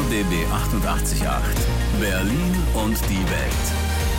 RBB 88.8 Berlin und die Welt.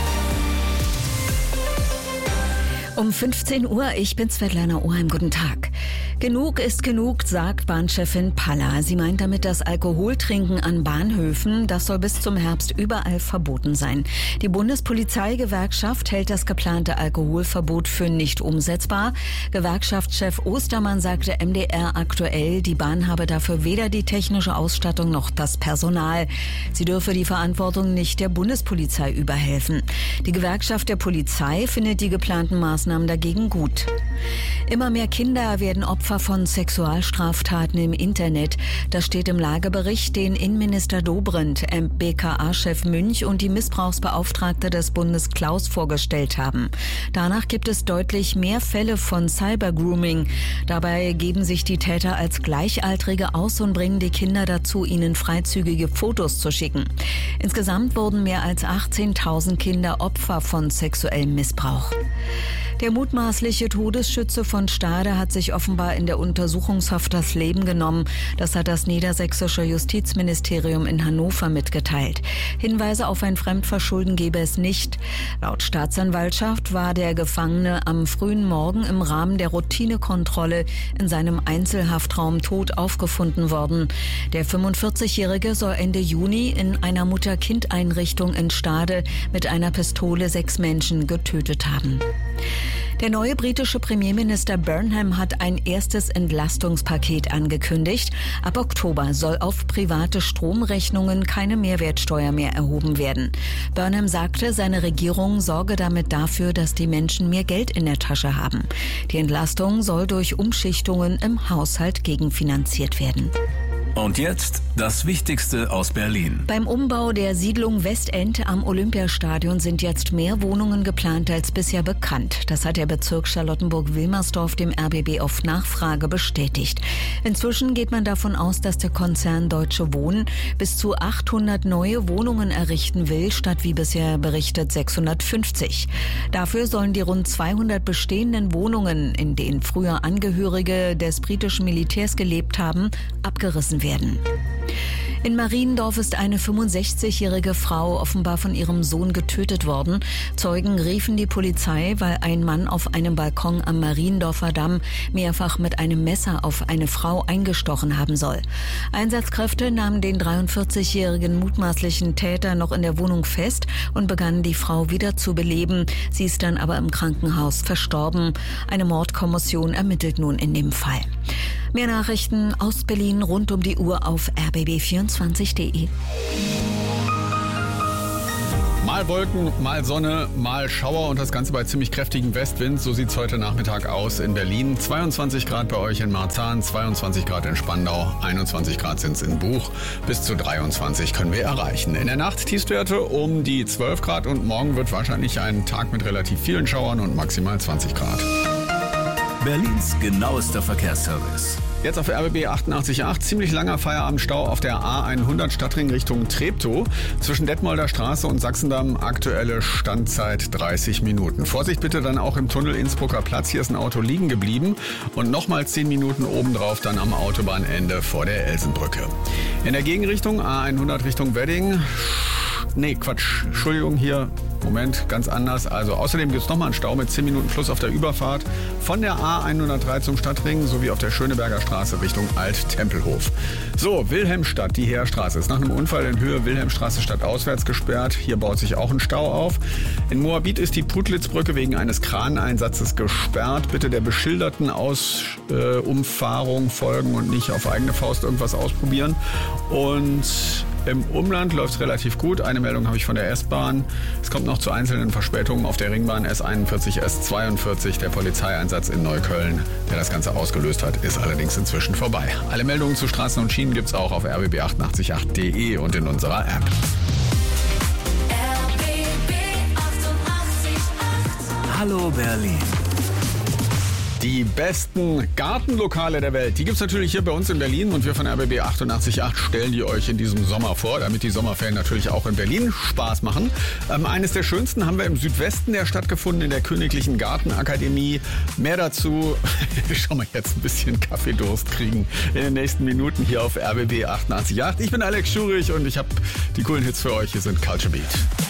Um 15 Uhr, ich bin Svetlana Oheim, guten Tag. Genug ist genug, sagt Bahnchefin Palla. Sie meint damit das Alkoholtrinken an Bahnhöfen. Das soll bis zum Herbst überall verboten sein. Die Bundespolizeigewerkschaft hält das geplante Alkoholverbot für nicht umsetzbar. Gewerkschaftschef Ostermann sagte MDR aktuell, die Bahn habe dafür weder die technische Ausstattung noch das Personal. Sie dürfe die Verantwortung nicht der Bundespolizei überhelfen. Die Gewerkschaft der Polizei findet die geplanten Maßnahmen dagegen gut. Immer mehr Kinder werden Opfer von Sexualstraftaten im Internet. Das steht im Lagebericht, den Innenminister Dobrindt, BKA-Chef Münch und die Missbrauchsbeauftragte des Bundes Klaus vorgestellt haben. Danach gibt es deutlich mehr Fälle von Cybergrooming. Dabei geben sich die Täter als Gleichaltrige aus und bringen die Kinder dazu, ihnen freizügige Fotos zu schicken. Insgesamt wurden mehr als 18.000 Kinder Opfer von sexuellem Missbrauch. Der mutmaßliche Todesschütze von Stade hat sich offenbar in der Untersuchungshaft das Leben genommen. Das hat das niedersächsische Justizministerium in Hannover mitgeteilt. Hinweise auf ein Fremdverschulden gebe es nicht. Laut Staatsanwaltschaft war der Gefangene am frühen Morgen im Rahmen der Routinekontrolle in seinem Einzelhaftraum tot aufgefunden worden. Der 45-Jährige soll Ende Juni in einer Mutter-Kind-Einrichtung in Stade mit einer Pistole 6 Menschen getötet haben. Der neue britische Premierminister Burnham hat ein erstes Entlastungspaket angekündigt. Ab Oktober soll auf private Stromrechnungen keine Mehrwertsteuer mehr erhoben werden. Burnham sagte, seine Regierung sorge damit dafür, dass die Menschen mehr Geld in der Tasche haben. Die Entlastung soll durch Umschichtungen im Haushalt gegenfinanziert werden. Und jetzt das Wichtigste aus Berlin. Beim Umbau der Siedlung Westend am Olympiastadion sind jetzt mehr Wohnungen geplant als bisher bekannt. Das hat der Bezirk Charlottenburg-Wilmersdorf dem RBB auf Nachfrage bestätigt. Inzwischen geht man davon aus, dass der Konzern Deutsche Wohnen bis zu 800 neue Wohnungen errichten will, statt wie bisher berichtet 650. Dafür sollen die rund 200 bestehenden Wohnungen, in denen früher Angehörige des britischen Militärs gelebt haben, abgerissen werden. In Mariendorf ist eine 65-jährige Frau offenbar von ihrem Sohn getötet worden. Zeugen riefen die Polizei, weil ein Mann auf einem Balkon am Mariendorfer Damm mehrfach mit einem Messer auf eine Frau eingestochen haben soll. Einsatzkräfte nahmen den 43-jährigen mutmaßlichen Täter noch in der Wohnung fest und begannen die Frau wieder zu beleben. Sie ist dann aber im Krankenhaus verstorben. Eine Mordkommission ermittelt nun in dem Fall. Mehr Nachrichten aus Berlin rund um die Uhr auf rbb24.de. Mal Wolken, mal Sonne, mal Schauer und das Ganze bei ziemlich kräftigem Westwind. So sieht es heute Nachmittag aus in Berlin. 22 Grad bei euch in Marzahn, 22 Grad in Spandau, 21 Grad sind es in Buch. Bis zu 23 können wir erreichen. In der Nacht Tiefstwerte um die 12 Grad und morgen wird wahrscheinlich ein Tag mit relativ vielen Schauern und maximal 20 Grad. Berlins genauester Verkehrsservice. Jetzt auf RBB 88.8, ziemlich langer Feierabendstau auf der A100 Stadtring Richtung Treptow. Zwischen Detmolder Straße und Sachsendamm aktuelle Standzeit 30 Minuten. Vorsicht bitte dann auch im Tunnel Innsbrucker Platz, hier ist ein Auto liegen geblieben. Und nochmal 10 Minuten obendrauf dann am Autobahnende vor der Elsenbrücke. In der Gegenrichtung A100 Richtung Wedding. Entschuldigung, hier, Moment, ganz anders. Also außerdem gibt es nochmal einen Stau mit 10 Minuten plus auf der Überfahrt von der A103 zum Stadtring sowie auf der Schöneberger Straße Richtung Alt-Tempelhof. So, Wilhelmstadt, die Heerstraße ist nach einem Unfall in Höhe Wilhelmstraße stadtauswärts gesperrt. Hier baut sich auch ein Stau auf. In Moabit ist die Putlitzbrücke wegen eines Kraneinsatzes gesperrt. Bitte der beschilderten Umfahrung folgen und nicht auf eigene Faust irgendwas ausprobieren. Und im Umland läuft es relativ gut. Eine Meldung habe ich von der S-Bahn. Es kommt noch zu einzelnen Verspätungen auf der Ringbahn S41, S42. Der Polizeieinsatz in Neukölln, der das Ganze ausgelöst hat, ist allerdings inzwischen vorbei. Alle Meldungen zu Straßen und Schienen gibt es auch auf rbb888.de und in unserer App. Hallo Berlin. Die besten Gartenlokale der Welt, die gibt's natürlich hier bei uns in Berlin und wir von RBB 88.8 stellen die euch in diesem Sommer vor, damit die Sommerferien natürlich auch in Berlin Spaß machen. Eines der schönsten haben wir im Südwesten der Stadt gefunden, in der Königlichen Gartenakademie. Mehr dazu, schauen wir jetzt ein bisschen Kaffeedurst kriegen in den nächsten Minuten hier auf RBB 88.8. Ich bin Alex Schurich und ich habe die coolen Hits für euch. Hier sind Culture Beat.